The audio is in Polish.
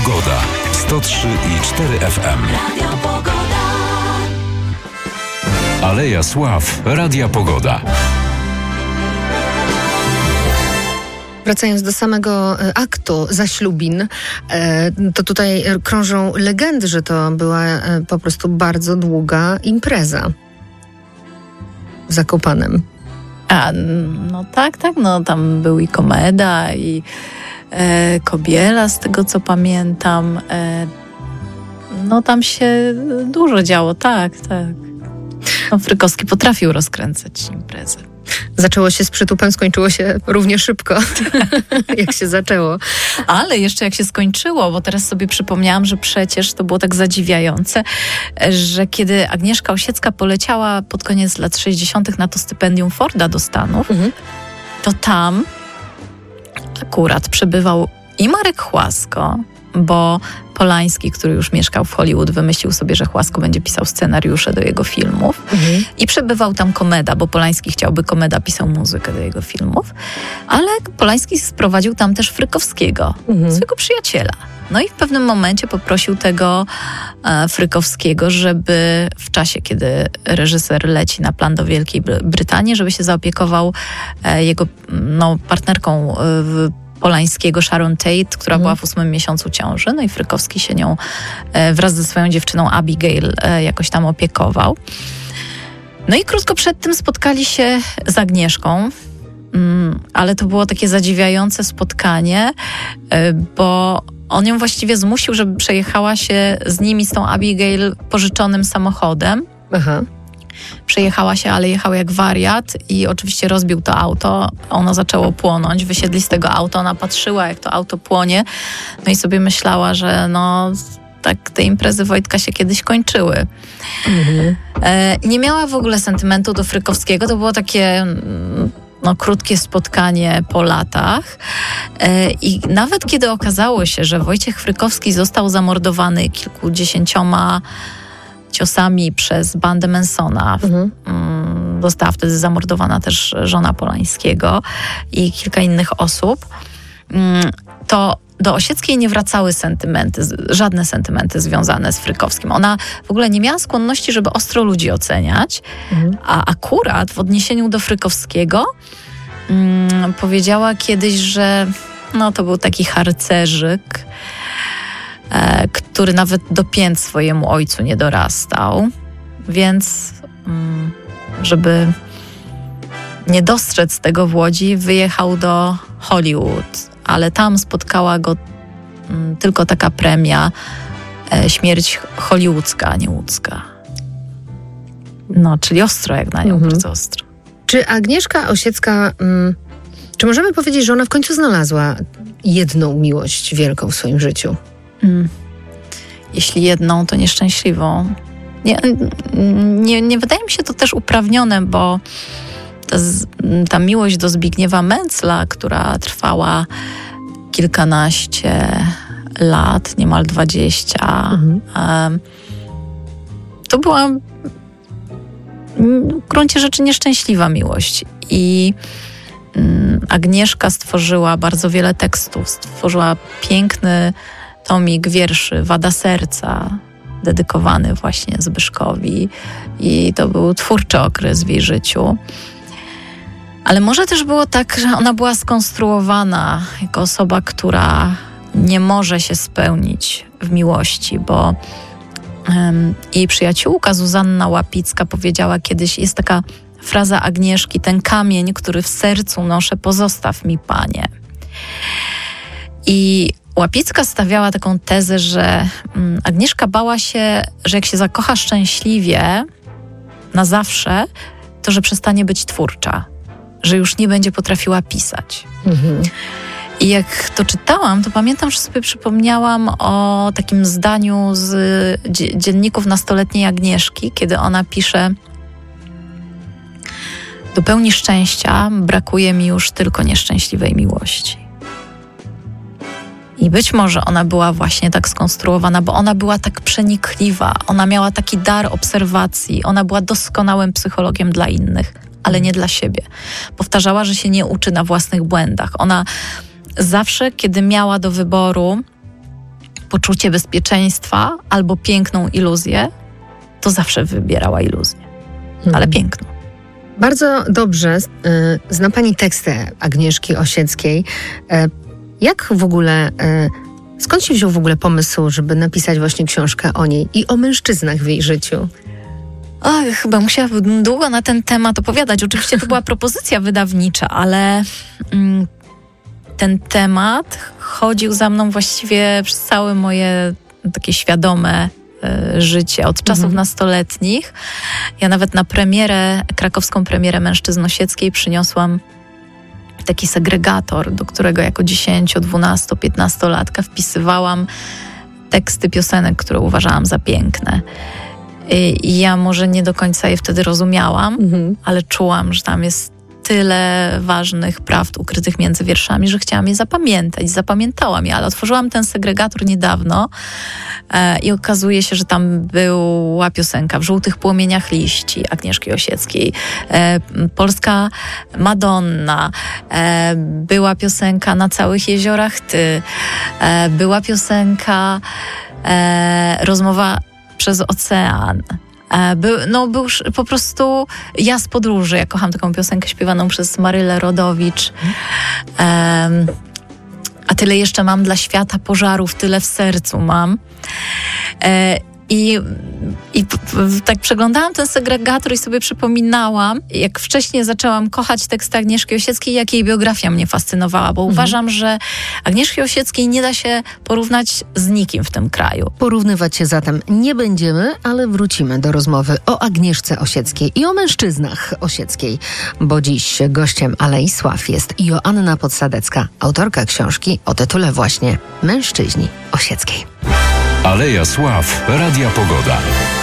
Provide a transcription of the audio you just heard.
Pogoda. 103,4 FM. Radio Pogoda. Aleja Sław. Radia Pogoda. Wracając do samego aktu zaślubin, to tutaj krążą legendy, że to była po prostu bardzo długa impreza w Zakopanem. No tak, no tam był i Komeda, i Kobiela, z tego co pamiętam. No tam się dużo działo, tak. No, Frykowski potrafił rozkręcać imprezy. Zaczęło się z przytupem, skończyło się równie szybko, jak się zaczęło. Ale jeszcze jak się skończyło, bo teraz sobie przypomniałam, że przecież to było tak zadziwiające, że kiedy Agnieszka Osiecka poleciała pod koniec lat 60. na to stypendium Forda do Stanów, to tam akurat przebywał i Marek Chłasko, bo Polański, który już mieszkał w Hollywood, wymyślił sobie, że Chłasko będzie pisał scenariusze do jego filmów. I przebywał tam Komeda, bo Polański chciałby, Komeda pisał muzykę do jego filmów. Ale Polański sprowadził tam też Frykowskiego, swojego przyjaciela. No i w pewnym momencie poprosił tego Frykowskiego, żeby w czasie, kiedy reżyser leci na plan do Wielkiej Brytanii, żeby się zaopiekował jego partnerką Polańskiego, Sharon Tate, która była w 8. miesiącu ciąży. No i Frykowski się nią wraz ze swoją dziewczyną Abigail jakoś tam opiekował. No i krótko przed tym spotkali się z Agnieszką, ale to było takie zadziwiające spotkanie, bo on ją właściwie zmusił, żeby przejechała się z nimi, z tą Abigail, pożyczonym samochodem. Przejechała się, ale jechał jak wariat i oczywiście rozbił to auto. Ono zaczęło płonąć. Wysiedli z tego auta, ona patrzyła, jak to auto płonie. No i sobie myślała, że tak te imprezy Wojtka się kiedyś kończyły. Nie miała w ogóle sentymentu do Frykowskiego. To było takie krótkie spotkanie po latach. I nawet kiedy okazało się, że Wojciech Frykowski został zamordowany kilkudziesięcioma ciosami przez bandę Mansona. Została wtedy zamordowana też żona Polańskiego i kilka innych osób. To do Osieckiej nie wracały żadne sentymenty związane z Frykowskim. Ona w ogóle nie miała skłonności, żeby ostro ludzi oceniać, a akurat w odniesieniu do Frykowskiego powiedziała kiedyś, że to był taki harcerzyk, który nawet do pięt swojemu ojcu nie dorastał, więc żeby nie dostrzec tego w Łodzi, wyjechał do Hollywood, ale tam spotkała go tylko taka premia, śmierć hollywoodzka, a nie łódzka. Czyli ostro jak na nią, bardzo ostro. Czy Agnieszka Osiecka, czy możemy powiedzieć, że ona w końcu znalazła jedną miłość wielką w swoim życiu? Jeśli jedną, to nieszczęśliwą. Nie wydaje mi się to też uprawnione, bo ta miłość do Zbigniewa Mencla, która trwała kilkanaście lat, niemal 20, to była w gruncie rzeczy nieszczęśliwa miłość. I Agnieszka stworzyła bardzo wiele tekstów, stworzyła piękny tomik wierszy Wada serca, dedykowany właśnie Zbyszkowi, i to był twórczy okres w jej życiu. Ale może też było tak, że ona była skonstruowana jako osoba, która nie może się spełnić w miłości, bo jej przyjaciółka Zuzanna Łapicka powiedziała kiedyś, jest taka fraza Agnieszki: ten kamień, który w sercu noszę, pozostaw mi, Panie. I Łapicka stawiała taką tezę, że Agnieszka bała się, że jak się zakocha szczęśliwie na zawsze, to że przestanie być twórcza, że już nie będzie potrafiła pisać. I jak to czytałam, to pamiętam, że sobie przypomniałam o takim zdaniu z dzienników nastoletniej Agnieszki, kiedy ona pisze: do pełni szczęścia brakuje mi już tylko nieszczęśliwej miłości. I być może ona była właśnie tak skonstruowana, bo ona była tak przenikliwa, ona miała taki dar obserwacji, ona była doskonałym psychologiem dla innych, ale nie dla siebie. Powtarzała, że się nie uczy na własnych błędach. Ona zawsze, kiedy miała do wyboru poczucie bezpieczeństwa albo piękną iluzję, to zawsze wybierała iluzję, ale piękną. Bardzo dobrze zna Pani teksty Agnieszki Osieckiej. Jak w ogóle, skąd się wziął w ogóle pomysł, żeby napisać właśnie książkę o niej i o mężczyznach w jej życiu? Chyba musiałabym długo na ten temat opowiadać. Oczywiście to była propozycja wydawnicza, ale ten temat chodził za mną właściwie przez całe moje takie świadome życie, od czasów nastoletnich. Ja nawet na krakowską premierę Mężczyzn Osieckiej przyniosłam taki segregator, do którego jako 10, 12, 15-latka wpisywałam teksty piosenek, które uważałam za piękne. I ja może nie do końca je wtedy rozumiałam, ale czułam, że tam jest tyle ważnych prawd ukrytych między wierszami, że chciałam je zapamiętać. Zapamiętałam je, ale otworzyłam ten segregator niedawno i okazuje się, że tam była piosenka W żółtych płomieniach liści Agnieszki Osieckiej, polska Madonna, była piosenka Na całych jeziorach ty, była piosenka Rozmowa przez ocean. Był po prostu Ja z podróży. Ja kocham taką piosenkę śpiewaną przez Marylę Rodowicz. A tyle jeszcze mam dla świata pożarów, tyle w sercu mam. I tak przeglądałam ten segregator i sobie przypominałam, jak wcześniej zaczęłam kochać teksty Agnieszki Osieckiej, jak jej biografia mnie fascynowała, bo uważam, że Agnieszki Osieckiej nie da się porównać z nikim w tym kraju. Porównywać się zatem nie będziemy, ale wrócimy do rozmowy o Agnieszce Osieckiej i o mężczyznach Osieckiej, bo dziś gościem Alei Sław jest Joanna Podsadecka, autorka książki o tytule właśnie Mężczyźni Osieckiej. Aleja Sław, Radia Pogoda.